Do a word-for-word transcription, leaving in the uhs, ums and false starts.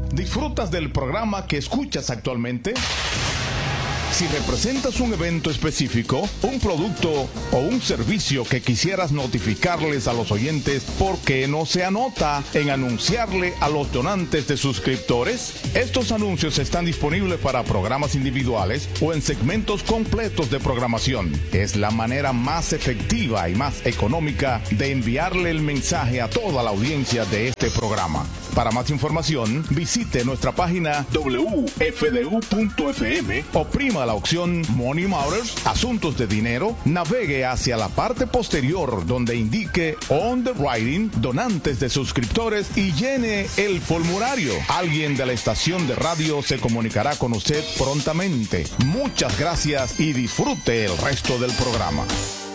¿Disfrutas del programa que escuchas actualmente? Si representas un evento específico, un producto o un servicio que quisieras notificarles a los oyentes, ¿por qué no se anota en anunciarle a los donantes de suscriptores? Estos anuncios están disponibles para programas individuales o en segmentos completos de programación. Es la manera más efectiva y más económica de enviarle el mensaje a toda la audiencia de este programa. Para más información, visite nuestra página doble u f d u punto f m, oprima la opción Money Matters, Asuntos de Dinero, navegue hacia la parte posterior donde indique On the Writing, Donantes de Suscriptores y llene el formulario. Alguien de la estación de radio se comunicará con usted prontamente. Muchas gracias y disfrute el resto del programa.